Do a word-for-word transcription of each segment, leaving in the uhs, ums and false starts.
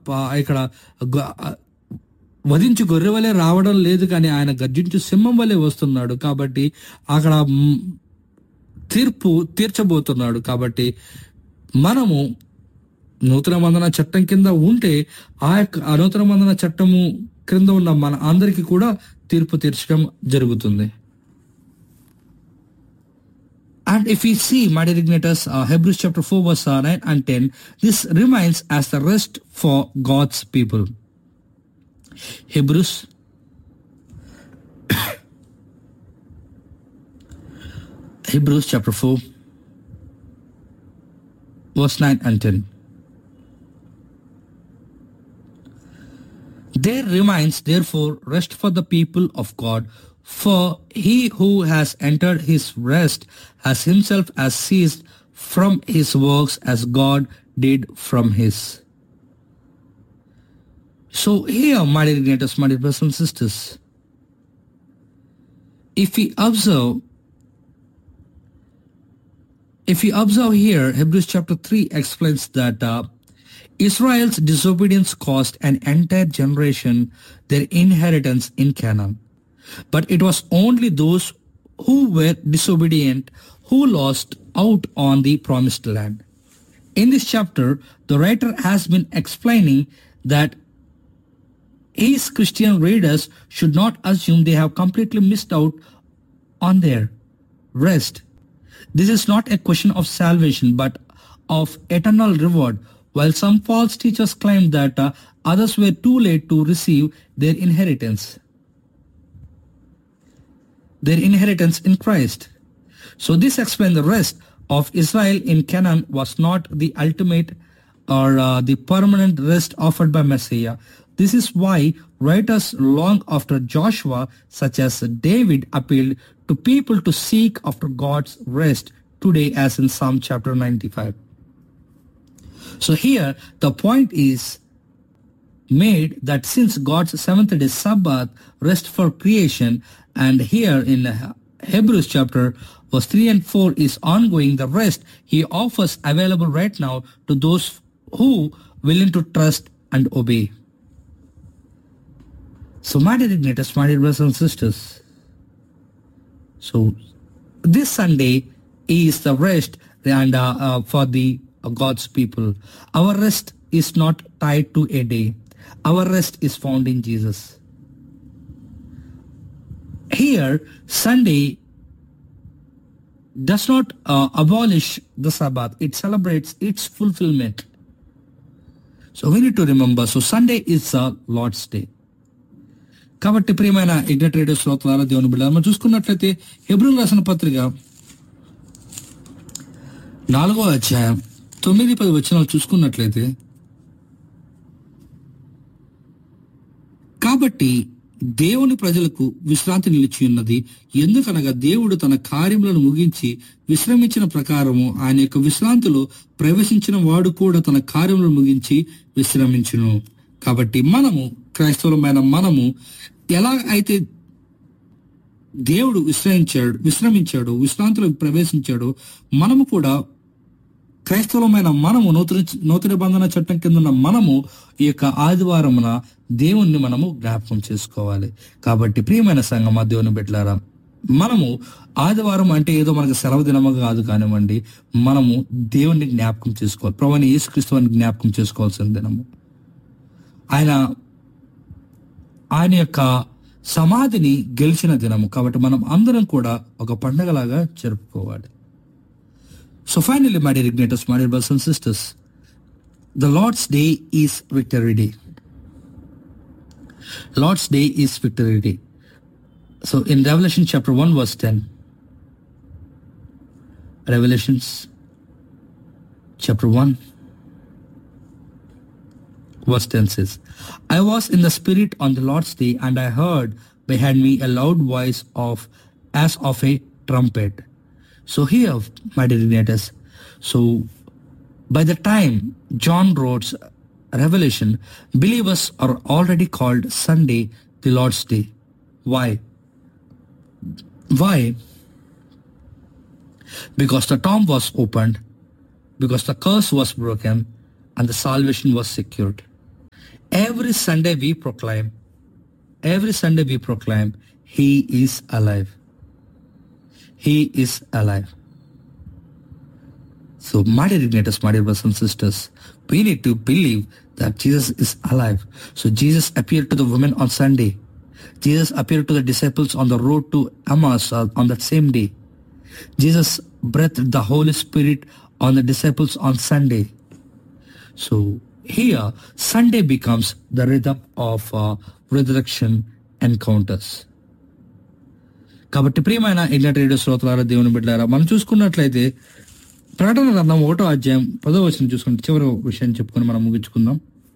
ఇక్కడ వధించి గొర్రె వలె రావడం లేదు, కానీ ఆయన గర్జించు సింహం వలె వస్తున్నాడు. కాబట్టి అక్కడ తీర్పు తీర్చబోతున్నాడు. కాబట్టి మనము నూతన బంధన చట్టం కింద ఉంటే ఆ యొక్క నూతన బంధన చట్టము క్రింద ఉన్న మన అందరికీ కూడా తీర్పు తీర్చడం జరుగుతుంది. And if we see, my dear igniters, uh, Hebrews chapter four verse uh, nine and ten, this remains as the rest for God's people. Hebrews Hebrews chapter four verse nine and ten. There remains therefore rest for the people of God, for he who has entered his rest has himself as ceased from his works as God did from his. So here, my dear igniters, my dear brothers and sisters, if we observe, if we observe here, Hebrews chapter three explains that uh, Israel's disobedience cost an entire generation their inheritance in Canaan. But it was only those who were disobedient who lost out on the promised land. In this chapter, the writer has been explaining that his Christian readers should not assume they have completely missed out on their rest. This is not a question of salvation, but of eternal reward. While some false teachers claim that uh, others were too late to receive their inheritance. Their inheritance in Christ. So this explains the rest of Israel in Canaan was not the ultimate or uh, the permanent rest offered by Messiah. This is why writers long after Joshua, such as David, appealed to people to seek after God's rest today, as in Psalm chapter ninety-five. So here the point is made that since God's seventh day Sabbath rest for creation, and here in Hebrews chapter verse three and four is ongoing, the rest he offers available right now to those who willing to trust and obey. So my dear igniters, my dear brothers and sisters, so this Sunday is the rest and uh, uh, for the uh, God's people. Our rest is not tied to a day. Our rest is found in Jesus. Here, Sunday does not uh, abolish the Sabbath. It celebrates its fulfillment. So we need to remember, so Sunday is the Lord's day. కాబట్టి ప్రియమైన ignite radio శ్రోతలారా, దేవుని బిడ్డలారా, మనం చూసుకున్నట్లయితే హెబ్రీయులకు రాసిన పత్రిక నాలుగో అధ్యాయం తొమ్మిది పది వచనాలు చూసుకున్నట్లయితే, కాబట్టి దేవుని ప్రజలకు విశ్రాంతి నిలిచి ఉన్నది, ఎందుకనగా దేవుడు తన కార్యములను ముగించి విశ్రమించిన ప్రకారము ఆయన యొక్క విశ్రాంతిలో ప్రవేశించిన వాడు కూడా తన కార్యములను ముగించి విశ్రమించును. కాబట్టి మనము క్రైస్తవులమైన మనము ఎలా అయితే దేవుడు విశ్రమించాడు విశ్రమించాడు విశ్రాంతిలో ప్రవేశించాడు, మనము కూడా క్రైస్తవులమైన మనము నూతన నూతన బంధన చట్టం కింద ఉన్న మనము ఈ యొక్క ఆదివారమున దేవుణ్ణి మనము జ్ఞాపకం చేసుకోవాలి. కాబట్టి ప్రియమైన సంగమా, దేవుని బిడ్డలారా, మనము ఆదివారం అంటే ఏదో మనకు సెలవు దినము కాదు కానివ్వండి, మనము దేవుణ్ణి జ్ఞాపకం చేసుకోవాలి. ప్రభువైన యేసుక్రీస్తుని జ్ఞాపకం చేసుకోవాల్సిన దినము. ఆయన ఆయన యొక్క సమాధిని గెలిచిన దినము. కాబట్టి మనం అందరం కూడా ఒక పండగలాగా జరుపుకోవాలి. So finally, my dear igniters, my dear brothers and sisters, the Lord's Day is Victory Day. Lord's Day is Victory Day. So in Revelation chapter one verse ten, Revelations chapter one verse ten says, I was in the Spirit on the Lord's day, and I heard behind me a loud voice of as of a trumpet. So here, my dear igniters, so by the time John wrote Revelation, believers are already called Sunday the Lord's Day. Why? Why? Because the tomb was opened, because the curse was broken, and the salvation was secured. Every Sunday we proclaim, every Sunday we proclaim, He is alive. He is alive. So, my dear igniters, my dear brothers and sisters, we need to believe that Jesus is alive. So, Jesus appeared to the women on Sunday. Jesus appeared to the disciples on the road to Emmaus uh, on that same day. Jesus breathed the Holy Spirit on the disciples on Sunday. So, here, Sunday becomes the rhythm of uh, resurrection encounters. కాబట్టి ప్రియమైన Indian radio శ్రోతలారా, దేవుని బిడ్డలారా, మనం చూసుకున్నట్లయితే ప్రకటన గ్రంథం ఒకటో అధ్యాయం పదో వచనం చూసుకుంటే చివరి విషయం చెప్పుకొని మనం ముగించుకుందాం.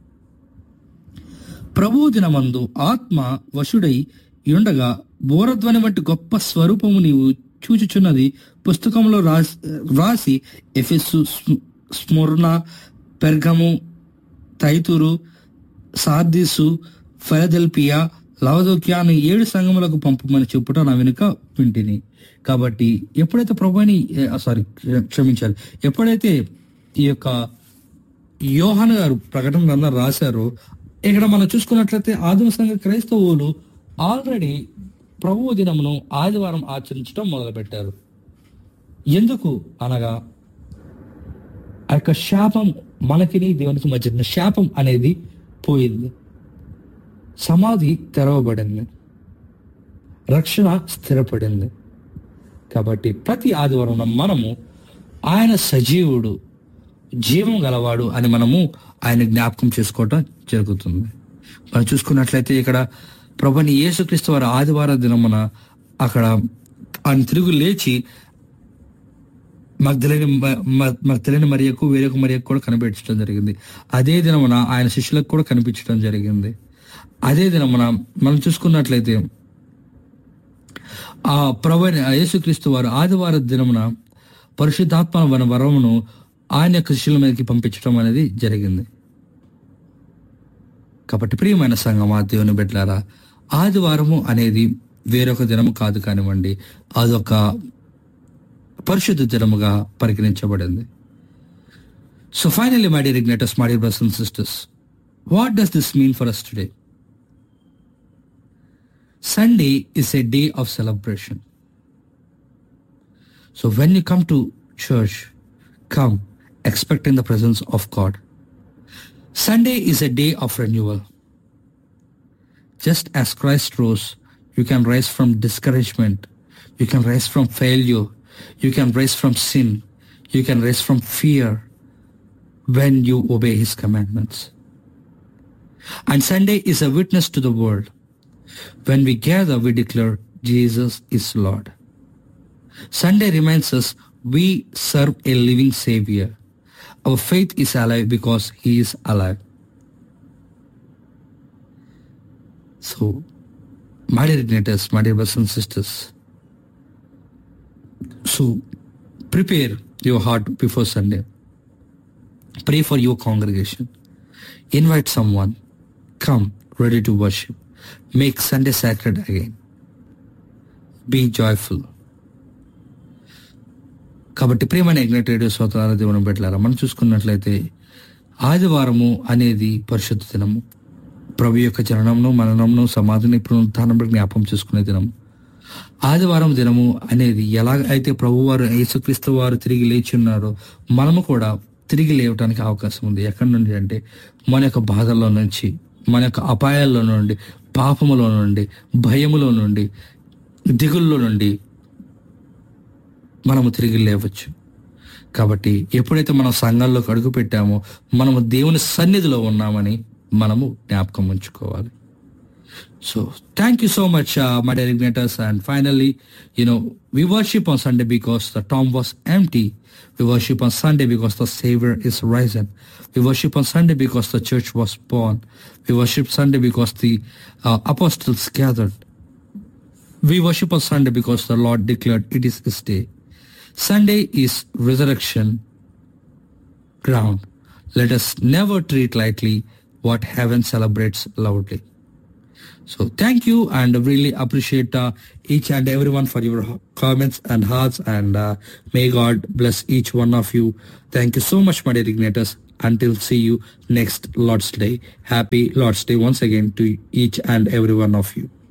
ప్రభువు దినమందు ఆత్మ వశుడై ఉండగా బోరధ్వని వంటి గొప్ప స్వరూపము నీవు చూచుచున్నది పుస్తకంలో రాసి రాసి ఎఫెసు, స్ముర్న, పెర్గము, తైతురు, సార్దీసు, ఫిలదెల్ఫియా, లవదోకియా అని ఏడు సంఘములకు పంపమని చెప్పుట నా వెనుక వింటిని. కాబట్టి ఎప్పుడైతే ప్రభుని సారీ క్షమించాలి ఎప్పుడైతే ఈ యొక్క యోహాను గారు ప్రకటన గ్రంథం రాశారో, ఇక్కడ మనం చూసుకున్నట్లయితే ఆదిమ సంఘ క్రైస్తవులు ఆల్రెడీ ప్రభువు దినమును ఆదివారం ఆచరించడం మొదలుపెట్టారు. ఎందుకు అనగా ఆ యొక్క శాపం, మనకిని దేవునికి మధ్య శాపం అనేది పోయింది, సమాధి తెరవబడింది, రక్షణ స్థిరపడింది. కాబట్టి ప్రతి ఆదివారం మనము ఆయన సజీవుడు, జీవం గలవాడు అని మనము ఆయన జ్ఞాపకం చేసుకోవటం జరుగుతుంది. మనం చూసుకున్నట్లయితే ఇక్కడ ప్రభుని యేసుక్రీస్తు వారు ఆదివారం దినమున అక్కడ ఆయన తిరుగు లేచి మగ్దలేని మగ్దలేని మరియకు వేరొక మరియకు కూడా కనిపించడం జరిగింది. అదే దినమున ఆయన శిష్యులకు కూడా కనిపించడం జరిగింది. అదే దినమున మనం చూసుకున్నట్లయితే ఆ ప్రభు యేసుక్రీస్తు వారు ఆదివారం దినమున పరిశుద్ధాత్మ వరమును ఆయన యొక్క శిష్యుల మీదకి పంపించడం అనేది జరిగింది. కాబట్టి ప్రియమైన సంఘమా, దేవుని బిడ్డలారా, ఆదివారము అనేది వేరొక దినము కాదు కానివ్వండి, అదొక పరిశుద్ధ దినముగా పరిగణించబడింది. So finally my dear ఇగ్నైటర్స్, my dear brothers and sisters, what does this mean for us today? Sunday is a day of celebration. So when you come to church, come expecting the presence of God. Sunday is a day of renewal. Just as Christ rose, you can rise from discouragement, you can rise from failure, you can rise from sin, you can rise from fear when you obey His commandments. And Sunday is a witness to the world. When we gather, we declare Jesus is Lord. Sunday reminds us we serve a living Savior. Our faith is alive because He is alive. So, my dear igniters, my dear brothers and sisters, so prepare your heart before Sunday. Pray for your congregation. Invite someone. Come ready to worship. Make Sunday sacred again. Be joyful. కాబట్టి ప్రియమైన ignite radio శ్రోతలారా, దేవుని బిడ్డలారా, మనం చూసుకున్నట్లయితే ఆదివారము అనేది పరిశుద్ధ దినము. ప్రభు యొక్క జననమును, మననమును, సమాధిని, పునరుత్థానం జ్ఞాపకం చేసుకునే దినము. ఆదివారం దినము అనేది ఎలా అయితే ప్రభు వారు యేసుక్రీస్తు వారు తిరిగి లేచి ఉన్నారో, మనము కూడా తిరిగి లేవటానికి అవకాశం ఉంది. ఎక్కడి నుండి అంటే మన యొక్క బాధల్లో నుంచి, మన యొక్క అపాయాల్లో నుండి, పాపములో నుండి, భయములో నుండి, దిగుల్లో నుండి మనము తిరిగి లేవచ్చు. కాబట్టి ఎప్పుడైతే మనం సంఘంలోకి అడుగు పెట్టామో మనము దేవుని సన్నిధిలో ఉన్నామని మనము జ్ఞాపకం ఉంచుకోవాలి. So thank you so much, uh, my dear igniters. And finally, you know, we worship on Sunday because the tomb was empty. We worship on Sunday because the Savior is risen. We worship on Sunday because the church was born. We worship Sunday because the uh, apostles gathered. We worship on Sunday because the Lord declared it is His day. Sunday is resurrection ground. Let us never treat lightly what heaven celebrates loudly. So thank you, and really appreciate uh, each and everyone for your comments and hearts, and uh, may God bless each one of you. Thank you so much, my dear igniters. Until see you next Lord's Day. Happy Lord's Day once again to each and every one of you.